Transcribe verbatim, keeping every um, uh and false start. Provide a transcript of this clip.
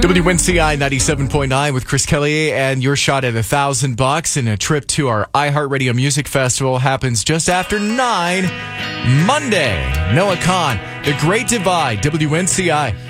W N C I ninety-seven point nine with Chris Kelly, and your shot at a thousand bucks and a trip to our iHeartRadio Music Festival happens just after nine Monday. Noah Kahn, The Great Divide, W N C I.